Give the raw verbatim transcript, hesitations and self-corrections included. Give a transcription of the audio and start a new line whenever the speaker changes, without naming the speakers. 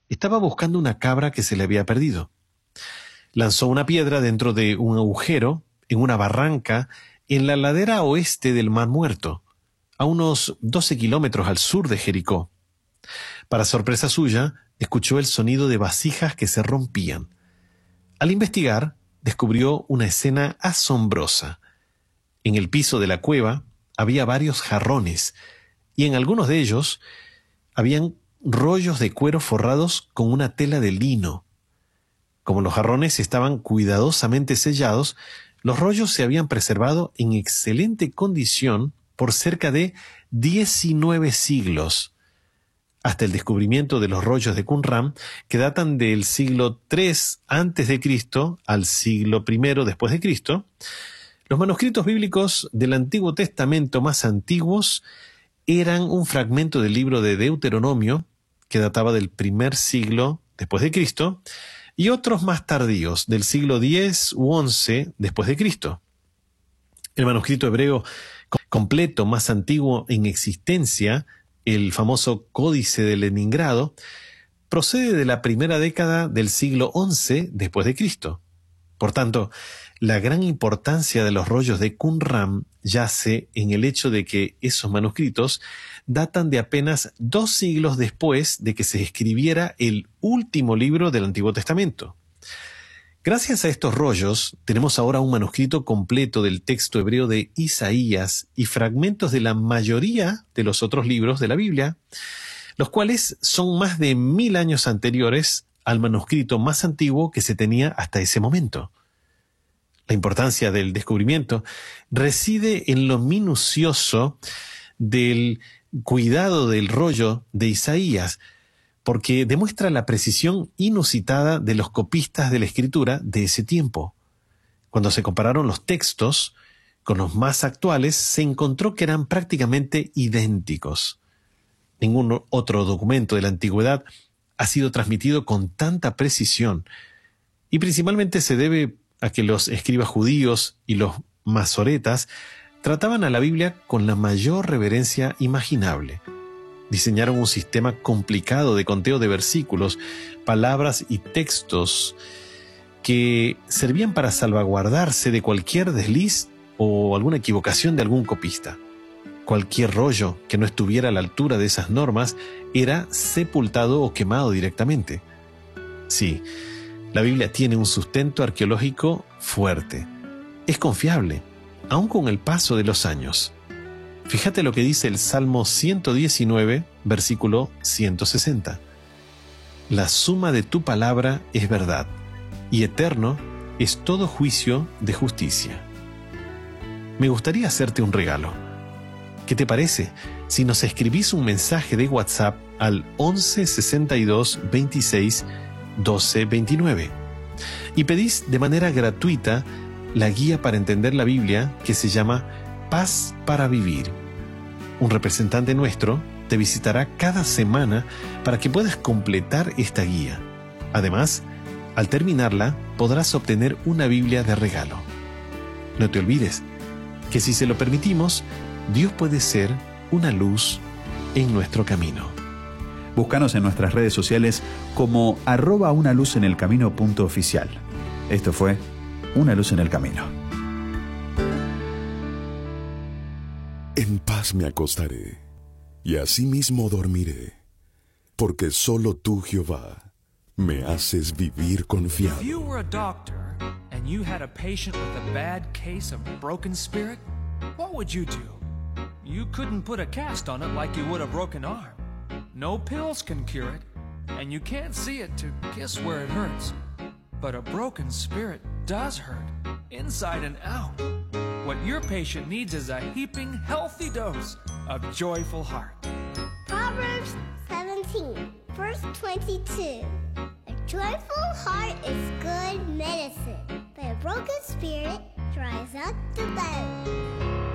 estaba buscando una cabra que se le había perdido. Lanzó una piedra dentro de un agujero, en una barranca, en la ladera oeste del Mar Muerto, a unos doce kilómetros al sur de Jericó. Para sorpresa suya, escuchó el sonido de vasijas que se rompían. Al investigar, descubrió una escena asombrosa. En el piso de la cueva había varios jarrones, y en algunos de ellos habían rollos de cuero forrados con una tela de lino. Como los jarrones estaban cuidadosamente sellados, los rollos se habían preservado en excelente condición por cerca de diecinueve siglos, hasta el descubrimiento de los rollos de Qumran, que datan del siglo tres antes de Cristo al siglo primero después de Cristo. Los manuscritos bíblicos del Antiguo Testamento más antiguos eran un fragmento del libro de Deuteronomio, que databa del primer siglo después de Cristo, y otros más tardíos, del siglo diez u once después de Cristo. El manuscrito hebreo completo más antiguo en existencia, el famoso Códice de Leningrado, procede de la primera década del siglo once después de Cristo. Por tanto, la gran importancia de los rollos de Qumran yace en el hecho de que esos manuscritos datan de apenas dos siglos después de que se escribiera el último libro del Antiguo Testamento. Gracias a estos rollos, tenemos ahora un manuscrito completo del texto hebreo de Isaías y fragmentos de la mayoría de los otros libros de la Biblia, los cuales son más de mil años anteriores al manuscrito más antiguo que se tenía hasta ese momento. La importancia del descubrimiento reside en lo minucioso del cuidado del rollo de Isaías, porque demuestra la precisión inusitada de los copistas de la Escritura de ese tiempo. Cuando se compararon los textos con los más actuales, se encontró que eran prácticamente idénticos. Ningún otro documento de la antigüedad ha sido transmitido con tanta precisión, y principalmente se debe a que los escribas judíos y los masoretas trataban a la Biblia con la mayor reverencia imaginable. Diseñaron un sistema complicado de conteo de versículos, palabras y textos que servían para salvaguardarse de cualquier desliz o alguna equivocación de algún copista. Cualquier rollo que no estuviera a la altura de esas normas era sepultado o quemado directamente. Sí, la Biblia tiene un sustento arqueológico fuerte. Es confiable, aun con el paso de los años. Fíjate lo que dice el Salmo ciento diecinueve, versículo ciento sesenta. La suma de tu palabra es verdad, y eterno es todo juicio de justicia. Me gustaría hacerte un regalo. ¿Qué te parece si nos escribís un mensaje de WhatsApp al once sesenta y dos veintiséis doce veintinueve y pedís de manera gratuita la guía para entender la Biblia que se llama Paz para Vivir? Un representante nuestro te visitará cada semana para que puedas completar esta guía. Además, al terminarla, podrás obtener una Biblia de regalo. No te olvides que si se lo permitimos, Dios puede ser una luz en nuestro camino.
Búscanos en nuestras redes sociales como arroba una luz en el camino punto oficial. Esto fue Una Luz en el Camino.
En paz me acostaré, y asimismo dormiré, porque solo tú, Jehová, me haces vivir confiado.
If you were a doctor and you had a patient with a bad case of broken spirit, what would you do? You couldn't put a cast on it like you would a broken arm. No pills can cure it, and you can't see it to guess where it hurts. But a broken spirit does hurt, inside and out. What your patient needs is a heaping healthy dose of Joyful Heart.
Proverbs seventeen, verse twenty-two. A joyful heart is good medicine, but a broken spirit dries out the bone.